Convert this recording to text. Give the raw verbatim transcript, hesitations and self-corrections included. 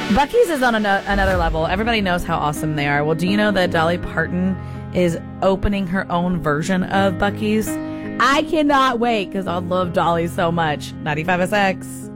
Buc-ee's is on an- another level. Everybody knows how awesome they are. Well, do you know that Dolly Parton is opening her own version of Buc-ee's? I cannot wait because I love Dolly so much. ninety-five S X.